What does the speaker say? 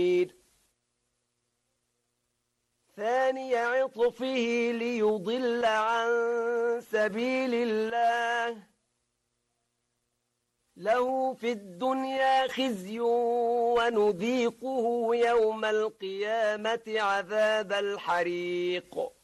ثاني عطفه ليضل عن سبيل الله له في الدنيا خزي ونذيقه يوم القيامة عذاب الحريق